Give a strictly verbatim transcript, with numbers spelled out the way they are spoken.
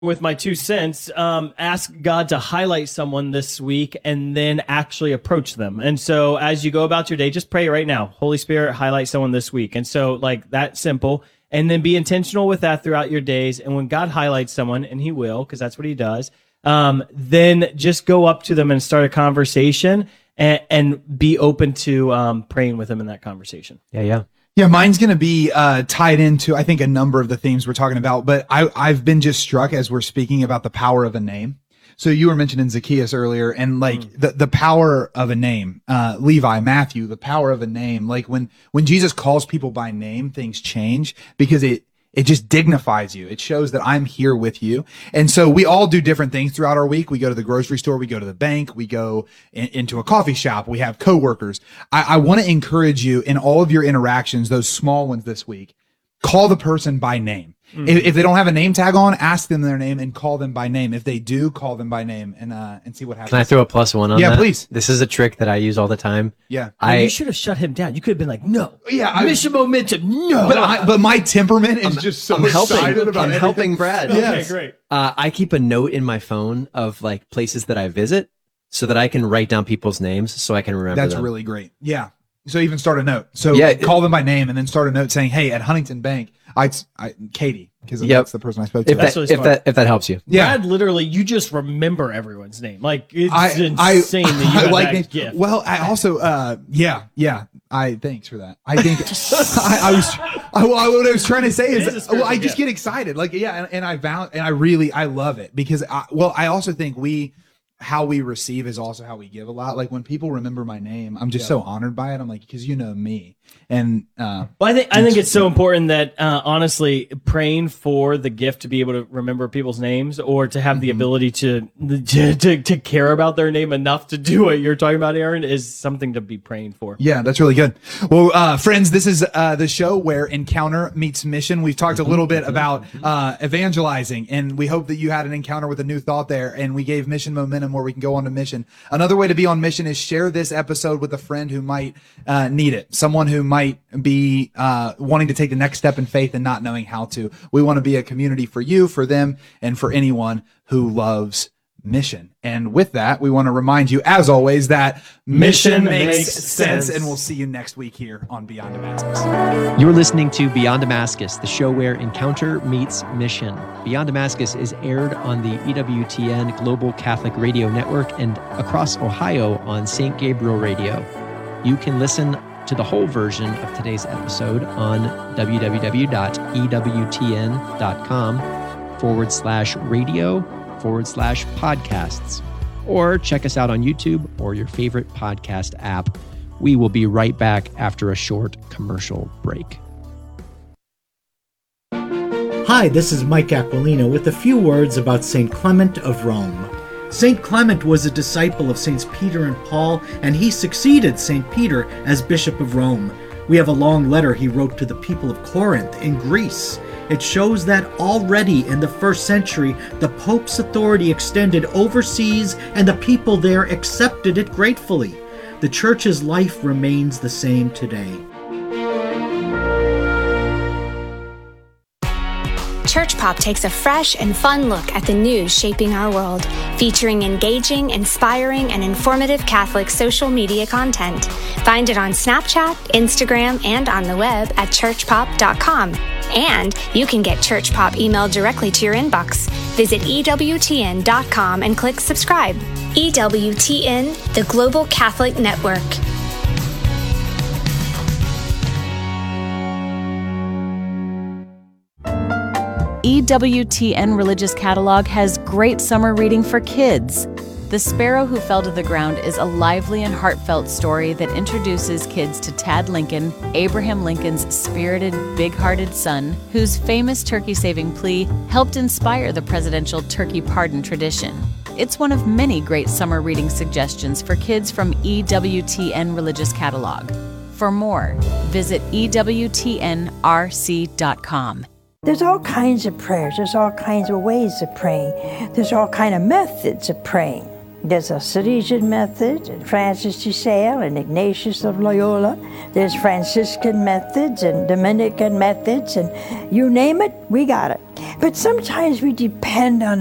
with my two cents, um, ask God to highlight someone this week and then actually approach them. And so as you go about your day, just pray right now, Holy Spirit, highlight someone this week. And so like that simple, and then be intentional with that throughout your days. And when God highlights someone, and he will, because that's what he does, um, then just go up to them and start a conversation and, and be open to um, praying with them in that conversation. Yeah, yeah. Yeah, mine's going to be uh, tied into, I think, a number of the themes we're talking about. But I, I've been just struck as we're speaking about the power of a name. So you were mentioning Zacchaeus earlier, and like mm. the, the power of a name, uh, Levi, Matthew, the power of a name. Like when, when Jesus calls people by name, things change because it, it just dignifies you. It shows that I'm here with you. And so we all do different things throughout our week. We go to the grocery store. We go to the bank. We go in, into a coffee shop. We have coworkers. I, I want to encourage you in all of your interactions, those small ones this week, call the person by name. Mm-hmm. If, if they don't have a name tag on, ask them their name and call them by name. If they do, call them by name and uh and see what happens. Can I throw a plus one on yeah, that? Yeah, please. This is a trick that I use all the time. Yeah. I, I you should have shut him down. You could have been like, no. Yeah. I, Mission momentum. No. But I, but my temperament is I'm, just so I'm helping, excited about I'm everything. helping Brad. Okay, Yes. great. Uh, I keep a note in my phone of like places that I visit so that I can write down people's names so I can remember That's them. really great. Yeah. So even start a note. So Yeah, call them by name and then start a note saying, hey, at Huntington Bank, I, I Katie, because Yep. that's the person I spoke to. If that, That's really if that if that helps you. Yeah. Brad, literally, you just remember everyone's name. Like, it's I, insane I, that you I got like that names. gift. Well, I also, uh, yeah, yeah. I thanks for that. I think I, I was, I, what I was trying to say It is, is a well, I just gift. get excited. Like, yeah, and, and I vow, and I really, I love it because, I, well, I also think we, how we receive is also how we give a lot. Like when people remember my name, I'm just yeah. so honored by it. I'm like, because you know me, and uh, well, I think I think it's so important that uh, honestly, praying for the gift to be able to remember people's names or to have mm-hmm. the ability to, to to to care about their name enough to do what you're talking about, Aaron, is something to be praying for. Yeah, that's really good. Well, uh, friends, this is uh, the show where encounter meets mission. We've talked a little bit about uh, evangelizing, and we hope that you had an encounter with a new thought there, and we gave mission momentum where we can go on to mission. Another way to be on mission is share this episode with a friend who might uh, need it, someone who might be uh, wanting to take the next step in faith and not knowing how to. We want to be a community for you, for them, and for anyone who loves mission. And with that, we want to remind you, as always, that mission, mission makes, makes sense. sense. And we'll see you next week here on Beyond Damascus. You're listening to Beyond Damascus, the show where encounter meets mission. Beyond Damascus is aired on the E W T N Global Catholic Radio Network and across Ohio on Saint Gabriel Radio. You can listen to the whole version of today's episode on www.ewtn.com forward slash radio forward slash podcasts, or check us out on YouTube or your favorite podcast app. We will be right back after a short commercial break. Hi, this is Mike Aquilino with a few words about Saint Clement of Rome. Saint Clement was a disciple of Saints Peter and Paul, and he succeeded Saint Peter as Bishop of Rome. We have a long letter he wrote to the people of Corinth in Greece. It shows that already in the first century, the Pope's authority extended overseas and the people there accepted it gratefully. The Church's life remains the same today. Church Pop takes a fresh and fun look at the news shaping our world, featuring engaging, inspiring, and informative Catholic social media content. Find it on Snapchat, Instagram, and on the web at church pop dot com. And you can get Church Pop emailed directly to your inbox. Visit E W T N dot com and click subscribe. E W T N, the Global Catholic Network. E W T N Religious Catalog has great summer reading for kids. The Sparrow Who Fell to the Ground is a lively and heartfelt story that introduces kids to Tad Lincoln, Abraham Lincoln's spirited, big-hearted son, whose famous turkey-saving plea helped inspire the presidential turkey pardon tradition. It's one of many great summer reading suggestions for kids from E W T N Religious Catalog. For more, visit E W T N R C dot com. There's all kinds of prayers. There's all kinds of ways of praying. There's all kinds of methods of praying. There's a Salesian method, and Francis de Sales and Ignatius of Loyola. There's Franciscan methods and Dominican methods, and you name it, we got it. But sometimes we depend on